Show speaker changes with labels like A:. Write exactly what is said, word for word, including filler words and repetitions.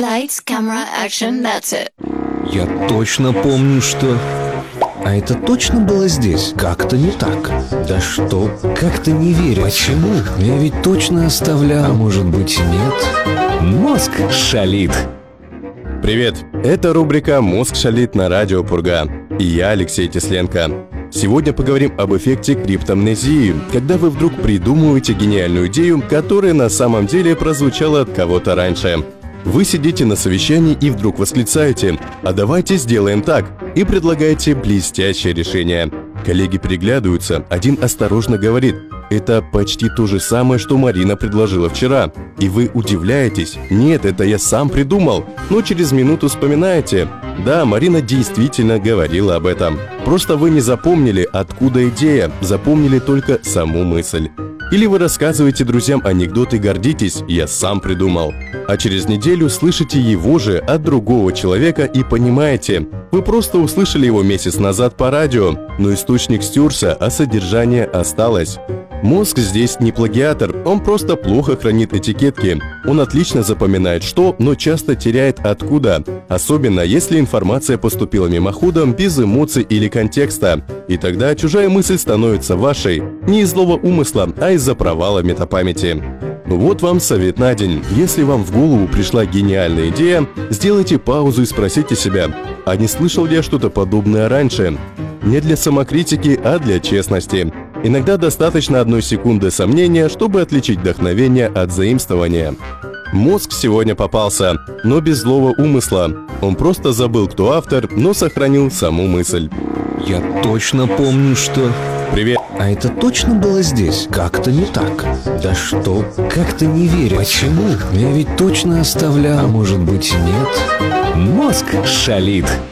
A: Lights, camera, action, that's it.
B: Я точно помню, что... А это точно было здесь? Как-то не так. Да что? Как-то не верю. Почему? Я ведь точно оставлял. А может быть, нет? Мозг шалит.
C: Привет! Это рубрика «Мозг шалит» на радио Пурга. И я, Алексей Тесленко. Сегодня поговорим об эффекте криптомнезии, когда вы вдруг придумываете гениальную идею, которая на самом деле прозвучала от кого-то раньше. Вы сидите на совещании и вдруг восклицаете: «А давайте сделаем так!» и предлагаете блестящее решение. Коллеги переглядываются, один осторожно говорит: «Это почти то же самое, что Марина предложила вчера». И вы удивляетесь: «Нет, это я сам придумал». Но через минуту вспоминаете: «Да, Марина действительно говорила об этом. Просто вы не запомнили, откуда идея, запомнили только саму мысль». Или вы рассказываете друзьям анекдот и гордитесь: «Я сам придумал». А через неделю слышите его же от другого человека и понимаете: вы просто услышали его месяц назад по радио, но источник стерся, а содержание осталось. Мозг здесь не плагиатор, он просто плохо хранит этикетки. Он отлично запоминает что, но часто теряет откуда, особенно если информация поступила мимоходом, без эмоций или контекста. И тогда чужая мысль становится вашей, не из злого умысла, а из-за провала метапамяти. Вот вам совет на день. Если вам в голову пришла гениальная идея, сделайте паузу и спросите себя: а не слышал ли я что-то подобное раньше? Не для самокритики, а для честности. Иногда достаточно одной секунды сомнения, чтобы отличить вдохновение от заимствования. Мозг сегодня попался, но без злого умысла. Он просто забыл, кто автор, но сохранил саму мысль.
B: Я точно помню, что...
C: Привет!
B: А это точно было здесь? Как-то не так. Да что? Как-то не верю. Почему? Я ведь точно оставлял. А может быть, нет? Мозг шалит.